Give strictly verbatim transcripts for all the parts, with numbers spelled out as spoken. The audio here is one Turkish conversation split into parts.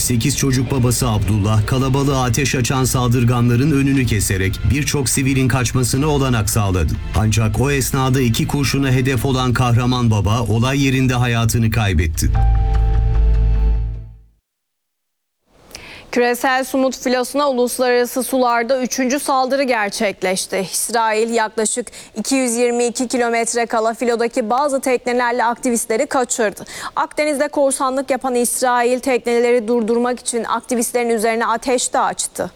sekiz çocuk babası Abdullah, kalabalığa ateş açan saldırganların önünü keserek birçok sivilin kaçmasına olanak sağladı. Ancak o esnada iki kurşuna hedef olan kahraman baba olay yerinde hayatını kaybetti. Küresel Sumut filosuna uluslararası sularda üçüncü saldırı gerçekleşti. İsrail yaklaşık iki yüz yirmi iki kilometre kala filodaki bazı teknelerle aktivistleri kaçırdı. Akdeniz'de korsanlık yapan İsrail tekneleri durdurmak için aktivistlerin üzerine ateş de açtı.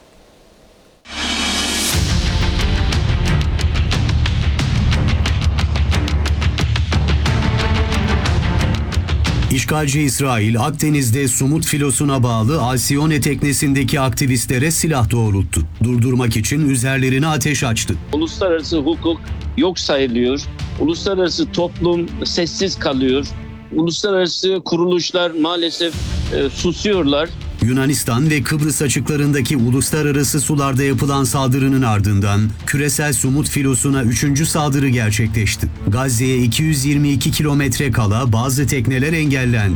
İşgalci İsrail, Akdeniz'de Sumut filosuna bağlı Alsione teknesindeki aktivistlere silah doğrulttu. Durdurmak için üzerlerine ateş açtı. Uluslararası hukuk yok sayılıyor. Uluslararası toplum sessiz kalıyor. Uluslararası kuruluşlar maalesef e, susuyorlar. Yunanistan ve Kıbrıs açıklarındaki uluslararası sularda yapılan saldırının ardından küresel Sumut filosuna üçüncü saldırı gerçekleşti. Gazze'ye iki yüz yirmi iki kilometre kala bazı tekneler engellendi.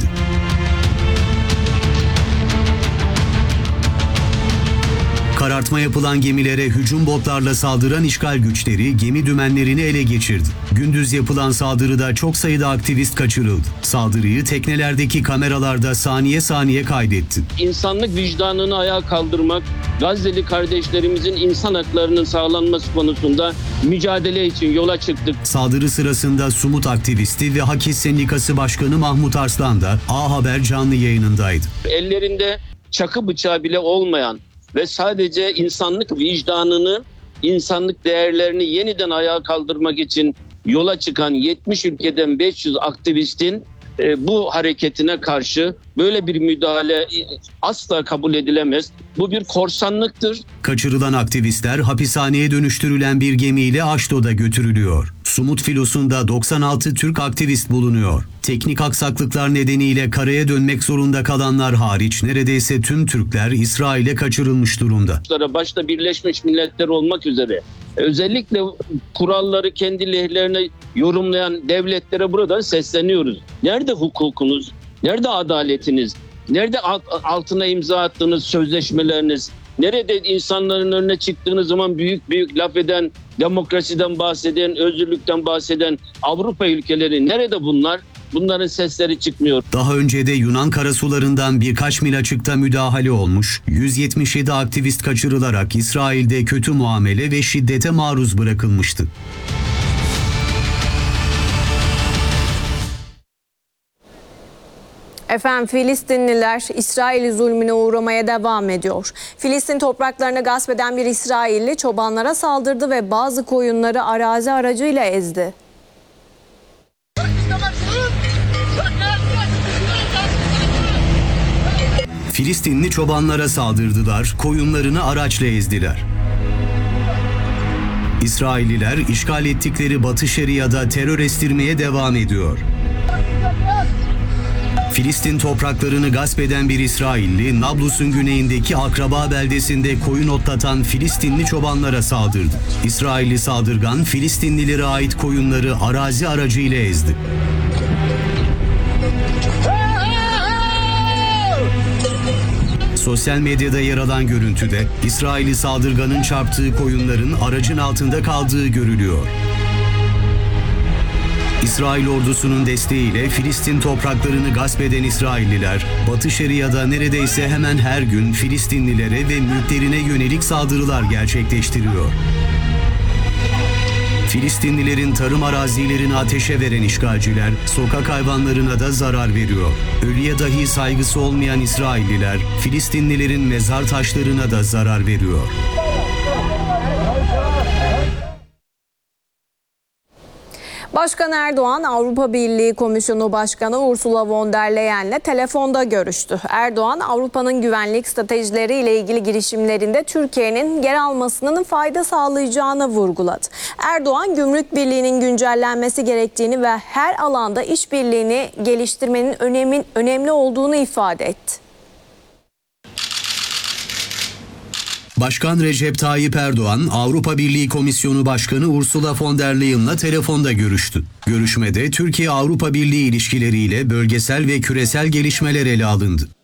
Karartma yapılan gemilere hücum botlarla saldıran işgal güçleri gemi dümenlerini ele geçirdi. Gündüz yapılan saldırıda çok sayıda aktivist kaçırıldı. Saldırıyı teknelerdeki kameralarda saniye saniye kaydetti. İnsanlık vicdanını ayağa kaldırmak, Gazze'li kardeşlerimizin insan haklarının sağlanması konusunda mücadele için yola çıktık. Saldırı sırasında Sumut aktivisti ve Hakis Sendikası Başkanı Mahmut Arslan da A Haber canlı yayınındaydı. Ellerinde çakı bıçağı bile olmayan ve sadece insanlık vicdanını, insanlık değerlerini yeniden ayağa kaldırmak için yola çıkan yetmiş ülkeden beş yüz aktivistin e, bu hareketine karşı böyle bir müdahale asla kabul edilemez. Bu bir korsanlıktır. Kaçırılan aktivistler hapishaneye dönüştürülen bir gemiyle Aşdod'a götürülüyor. Sumut filosunda doksan altı Türk aktivist bulunuyor. Teknik aksaklıklar nedeniyle karaya dönmek zorunda kalanlar hariç neredeyse tüm Türkler İsrail'e kaçırılmış durumda. Başta Birleşmiş Milletler olmak üzere özellikle kuralları kendi lehlerine yorumlayan devletlere buradan sesleniyoruz. Nerede hukukunuz? Nerede adaletiniz? Nerede altına imza attığınız sözleşmeleriniz? Nerede insanların önüne çıktığınız zaman büyük büyük laf eden, demokrasiden bahseden, özgürlükten bahseden Avrupa ülkeleri nerede bunlar? Bunların sesleri çıkmıyor. Daha önce de Yunan karasularından birkaç mil açıkta müdahale olmuş, yüz yetmiş yedi aktivist kaçırılarak İsrail'de kötü muamele ve şiddete maruz bırakılmıştı. Efendim Filistinliler İsrail zulmüne uğramaya devam ediyor. Filistin topraklarını gasp eden bir İsrailli çobanlara saldırdı ve bazı koyunları arazi aracıyla ezdi. Filistinli çobanlara saldırdılar, koyunlarını araçla ezdiler. İsrailliler işgal ettikleri Batı Şeria'da terör estirmeye devam ediyor. Filistin topraklarını gasp eden bir İsrailli, Nablus'un güneyindeki Akraba beldesinde koyun otlatan Filistinli çobanlara saldırdı. İsrailli saldırgan, Filistinlilere ait koyunları arazi aracıyla ezdi. Sosyal medyada yer alan görüntüde, İsrailli saldırganın çarptığı koyunların aracın altında kaldığı görülüyor. İsrail ordusunun desteğiyle Filistin topraklarını gasp eden İsrailliler, Batı Şeria'da neredeyse hemen her gün Filistinlilere ve mülklerine yönelik saldırılar gerçekleştiriyor. Filistinlilerin tarım arazilerini ateşe veren işgalciler, sokak hayvanlarına da zarar veriyor. Ölüye dahi saygısı olmayan İsrailliler, Filistinlilerin mezar taşlarına da zarar veriyor. Başkan Erdoğan, Avrupa Birliği Komisyonu Başkanı Ursula von der Leyen'le telefonda görüştü. Erdoğan, Avrupa'nın güvenlik stratejileri ile ilgili girişimlerinde Türkiye'nin yer almasının fayda sağlayacağını vurguladı. Erdoğan, Gümrük Birliği'nin güncellenmesi gerektiğini ve her alanda işbirliğini geliştirmenin önemin, önemli olduğunu ifade etti. Başkan Recep Tayyip Erdoğan, Avrupa Birliği Komisyonu Başkanı Ursula von der Leyen'la telefonda görüştü. Görüşmede Türkiye-Avrupa Birliği ilişkileriyle bölgesel ve küresel gelişmeler ele alındı.